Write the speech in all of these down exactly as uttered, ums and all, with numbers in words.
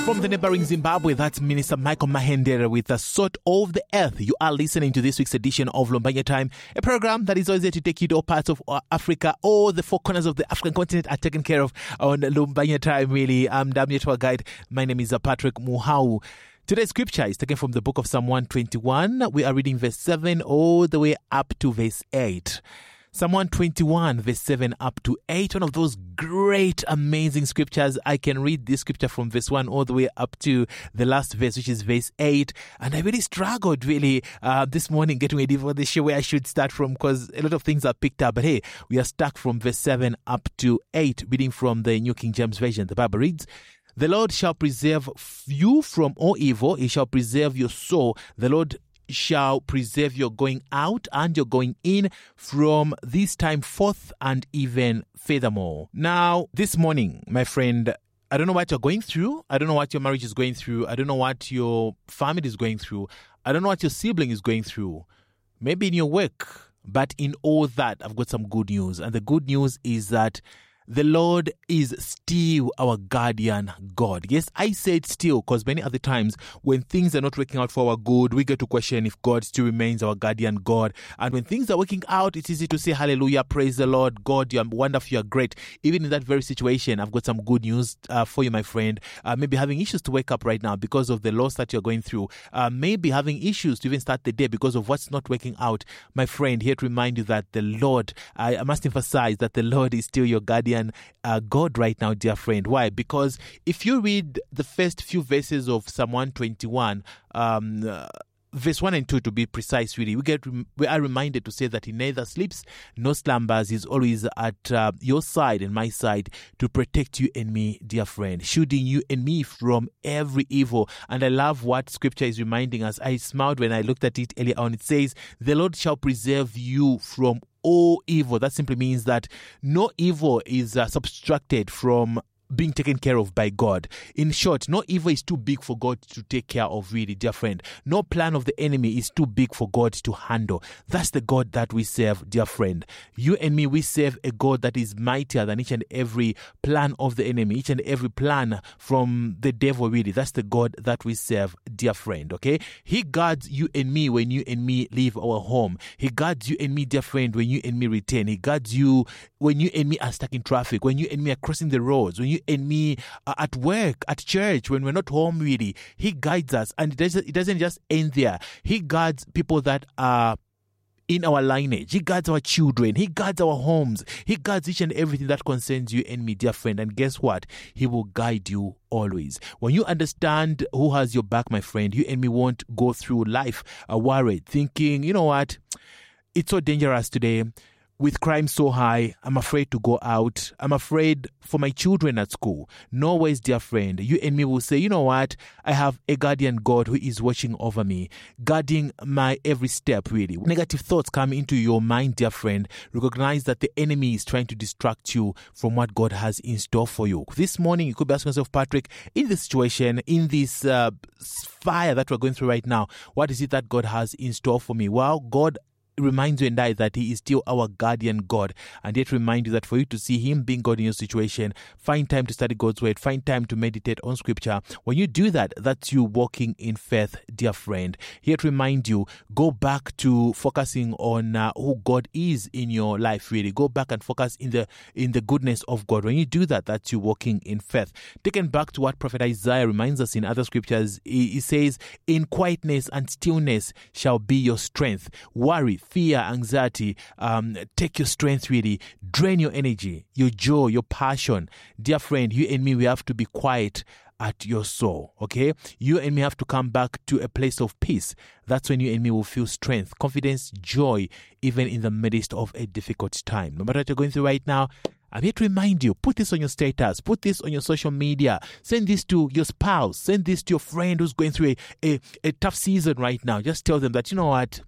From the neighboring Zimbabwe, that's Minister Michael Mahendera with the Salt of the Earth. You are listening to this week's edition of Lombanya Time, a program that is always there to take you to all parts of Africa. All the four corners of the African continent are taken care of on Lombanya Time, really. I'm Damien Tour Guide. My name is Patrick Muhau. Today's scripture is taken from the book of Psalm one twenty-one. We are reading verse seven all the way up to verse eight. Psalm one twenty-one, verse seven up to eight, one of those great, amazing scriptures. I can read this scripture from verse one all the way up to the last verse, which is verse eight. And I really struggled, really, uh, this morning getting ready for the show where I should start from, because a lot of things are picked up. But hey, we are stuck from verse seven up to eight, reading from the New King James Version. The Bible reads, "The Lord shall preserve you from all evil. He shall preserve your soul. The Lord shall preserve your going out and your going in from this time forth and even furthermore." Now, this morning, my friend, I don't know what you're going through. I don't know what your marriage is going through. I don't know what your family is going through. I don't know what your sibling is going through. Maybe in your work. But in all that, I've got some good news. And the good news is that the Lord is still our guardian God. Yes, I said still because many other times when things are not working out for our good, we get to question if God still remains our guardian God. And when things are working out, it's easy to say, hallelujah, praise the Lord, God, you're wonderful, you're great. Even in that very situation, I've got some good news uh, for you, my friend. Uh, maybe having issues to wake up right now because of the loss that you're going through. Uh, maybe having issues to even start the day because of what's not working out. My friend, here to remind you that the Lord, I, I must emphasize that the Lord is still your guardian Uh, God right now, dear friend. Why? Because if you read the first few verses of Psalm one twenty-one, um, uh, verse one and two to be precise, really, we get we are reminded to say that he neither sleeps nor slumbers. He's always at uh, your side and my side to protect you and me, dear friend, shielding you and me from every evil. And I love what scripture is reminding us. I smiled when I looked at it earlier on. It says, "The Lord shall preserve you from all evil." That simply means that no evil is uh, subtracted from being taken care of by God. In short, no evil is too big for God to take care of, really, dear friend. No plan of the enemy is too big for God to handle. That's the God that we serve, dear friend. You and me, we serve a God that is mightier than each and every plan of the enemy, each and every plan from the devil, really. That's the God that we serve, dear friend, okay? He guards you and me when you and me leave our home. He guards you and me, dear friend, when you and me return. He guards you when you and me are stuck in traffic, when you and me are crossing the roads, when you and me uh, at work, at church, when we're not home, really. He guides us, and it doesn't, it doesn't just end there. He guides people that are in our lineage. He guides our children. He guides our homes. He guides each and everything that concerns you and me, dear friend. And guess what? He will guide you always. When you understand who has your back, my friend, you and me won't go through life uh, worried, thinking, you know what, it's so dangerous today. With crime so high, I'm afraid to go out. I'm afraid for my children at school. No ways, dear friend. You and me will say, you know what? I have a guardian God who is watching over me, guarding my every step, really. Negative thoughts come into your mind, dear friend. Recognize that the enemy is trying to distract you from what God has in store for you. This morning, you could be asking yourself, Patrick, in this situation, in this uh, fire that we're going through right now, what is it that God has in store for me? Well, God reminds you and I that he is still our guardian God, and yet remind you that for you to see him being God in your situation, find time to study God's word, find time to meditate on scripture. When you do that, that's you walking in faith, dear friend. Here to remind you, go back to focusing on uh, who God is in your life, really. Go back and focus in the in the goodness of God. When you do that, that's you walking in faith. Taken back to what Prophet Isaiah reminds us in other scriptures, he, he says, "In quietness and stillness shall be your strength." Worry, fear, anxiety, um, take your strength, really. Drain your energy, your joy, your passion. Dear friend, you and me, we have to be quiet at your soul, okay? You and me have to come back to a place of peace. That's when you and me will feel strength, confidence, joy, even in the midst of a difficult time. No matter what you're going through right now, I'm here to remind you, put this on your status, put this on your social media, send this to your spouse, send this to your friend who's going through a, a, a tough season right now. Just tell them that, you know what,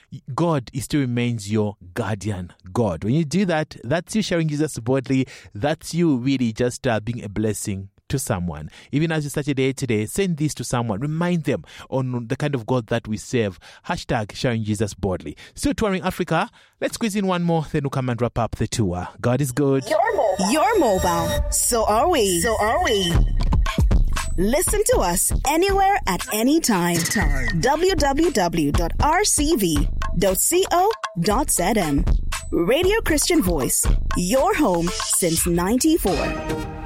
God still remains your guardian God. When you do that, that's you sharing Jesus boldly. That's you really just uh, being a blessing to someone. Even as you start your day today, send this to someone. Remind them on the kind of God that we serve. Hashtag sharing Jesus boldly. Still touring Africa. Let's squeeze in one more, then we'll come and wrap up the tour. God is good. You're mobile. You're mobile. So are we. So are we. Listen to us anywhere at any time. w w w dot r c v dot co dot z m. Radio Christian Voice, your home since ninety-four.